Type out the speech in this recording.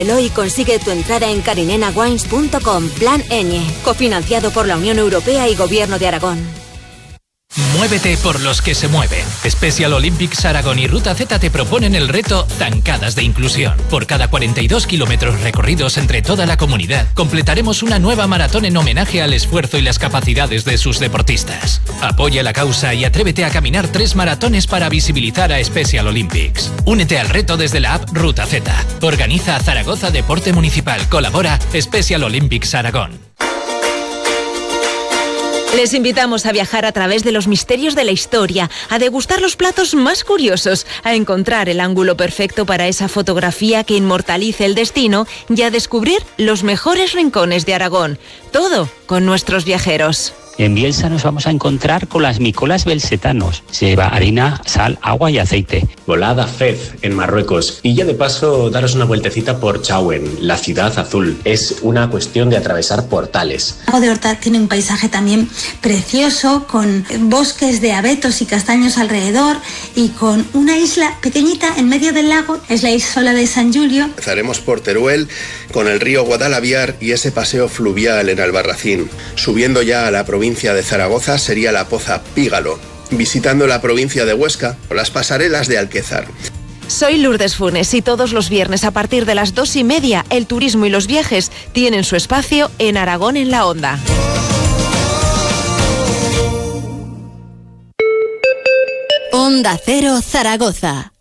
Y consigue tu entrada en carinenawines.com. Plan Eñe, cofinanciado por la Unión Europea y Gobierno de Aragón. Muévete por los que se mueven. Special Olympics Aragón y Ruta Z te proponen el reto Zancadas de Inclusión. Por cada 42 kilómetros recorridos entre toda la comunidad, completaremos una nueva maratón en homenaje al esfuerzo y las capacidades de sus deportistas. Apoya la causa y atrévete a caminar 3 maratones para visibilizar a Special Olympics. Únete al reto desde la app Ruta Z. Organiza Zaragoza Deporte Municipal. Colabora Special Olympics Aragón. Les invitamos a viajar a través de los misterios de la historia, a degustar los platos más curiosos, a encontrar el ángulo perfecto para esa fotografía que inmortalice el destino y a descubrir los mejores rincones de Aragón. Todo con nuestros viajeros. En Bielsa nos vamos a encontrar con las micolas belsetanos. Se lleva harina, sal, agua y aceite. Volada Fez, en Marruecos. Y ya de paso, daros una vueltecita por Chauen, la ciudad azul. Es una cuestión de atravesar portales. El lago de Horta tiene un paisaje también precioso, con bosques de abetos y castaños alrededor y con una isla pequeñita en medio del lago. Es la isla de San Julio. Empezaremos por Teruel, con el río Guadalaviar y ese paseo fluvial en Albarracín. Subiendo ya a la provincia de Zaragoza sería la Poza Pígalo, visitando la provincia de Huesca o las pasarelas de Alquezar. Soy Lourdes Funes y todos los viernes a partir de las 2:30 el turismo y los viajes tienen su espacio en Aragón en la Onda. Onda Cero Zaragoza.